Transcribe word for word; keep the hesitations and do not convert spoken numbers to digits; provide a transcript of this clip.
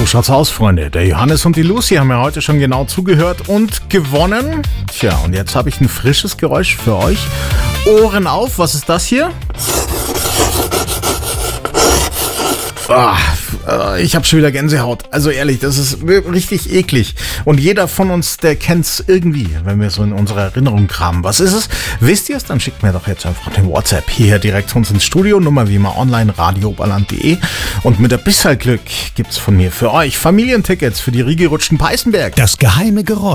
schaut's aus, Freunde. Der Johannes und die Lucy haben ja heute schon genau zugehört und gewonnen. Tja, und jetzt habe ich ein frisches Geräusch für euch. Ohren auf, was ist das hier? Ah, ich habe schon wieder Gänsehaut. Also ehrlich, das ist richtig eklig. Und jeder von uns, der kennt's irgendwie, wenn wir so in unserer Erinnerung kramen. Was ist es? Wisst ihr es? Dann schickt mir doch jetzt einfach den WhatsApp hierher direkt zu uns ins Studio. Nummer wie immer online, radio oberland punkt de. Und mit ein bisschen Glück gibt's von mir für euch Familientickets für die Rigi Rutschen Peißenberg. Das geheime Geräusch.